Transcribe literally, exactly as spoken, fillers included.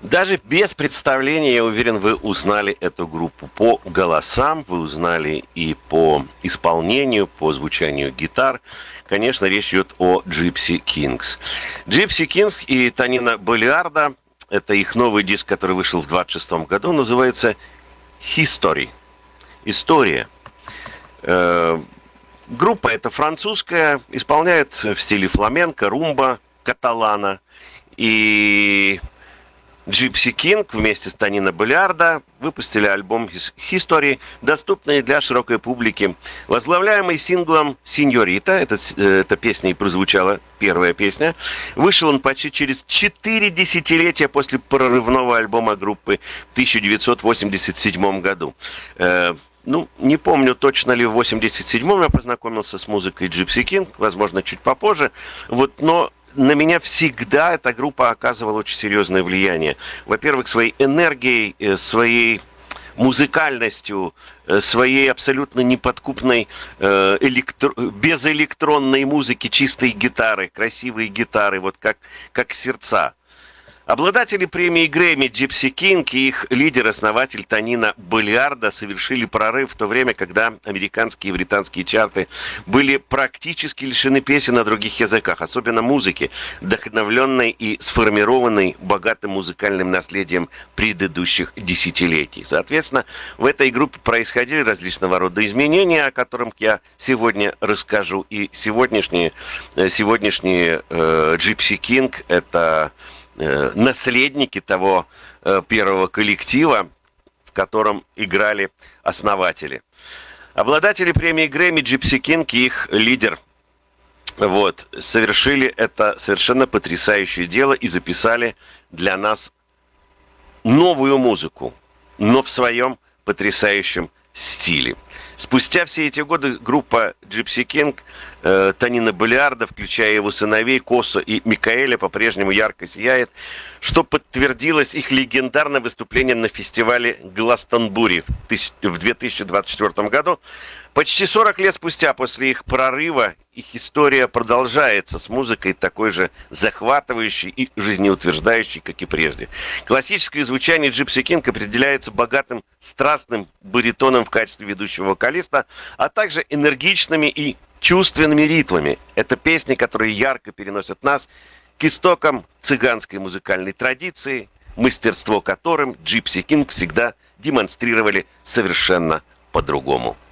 Даже без представления, я уверен, вы узнали эту группу по голосам, вы узнали и по исполнению, по звучанию гитар. Конечно, речь идет о Gypsy Kings. Gypsy Kings и Танина Болиарда, это их новый диск, который вышел в двадцать шестом году, называется History. История. Э, группа эта французская, исполняет в стиле фламенко, румба, каталана. И Gypsy King вместе с Танино Болиарда выпустили альбом History, доступный для широкой публики, возглавляемый синглом «Синьорита». Это, эта песня и прозвучала, первая песня. Вышел он почти через четыре десятилетия после прорывного альбома группы в тысяча девятьсот восемьдесят седьмом году. Э, ну, не помню, точно ли в восемьдесят седьмом я познакомился с музыкой Gypsy King, возможно, чуть попозже. Вот, но на меня всегда эта группа оказывала очень серьезное влияние. Во-первых, своей энергией, своей музыкальностью, своей абсолютно неподкупной электро... безэлектронной музыки, чистой гитары, красивые гитары, вот как, как сердца. Обладатели премии Грэмми Gypsy King и их лидер-основатель Танино Болиарда совершили прорыв в то время, когда американские и британские чарты были практически лишены песен на других языках, особенно музыки, вдохновленной и сформированной богатым музыкальным наследием предыдущих десятилетий. Соответственно, в этой группе происходили различного рода изменения, о которых я сегодня расскажу. И сегодняшние, сегодняшние э, Gypsy King — это наследники того э, первого коллектива, в котором играли основатели. Обладатели премии Грэмми Gypsy King и их лидер вот, совершили это совершенно потрясающее дело и записали для нас новую музыку, но в своем потрясающем стиле. Спустя все эти годы группа Gypsy King, э, Танино Болиарда, включая его сыновей Косо и Микаэля, по-прежнему ярко сияет, что подтвердилось их легендарным выступлением на фестивале Гластонбури в две тысячи двадцать четвёртом году. Почти сорок лет спустя после их прорыва их история продолжается с музыкой такой же захватывающей и жизнеутверждающей, как и прежде. Классическое звучание Gypsy King определяется богатым, страстным баритоном в качестве ведущего вокалиста, а также энергичными и чувственными ритмами. Это песни, которые ярко переносят нас к истокам цыганской музыкальной традиции, мастерство которым Gypsy King всегда демонстрировали совершенно по-другому.